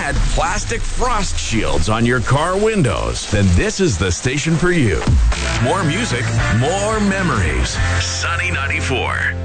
had plastic frost shields on your car windows, then this is the station for you. More music, more memories. Sunny 94.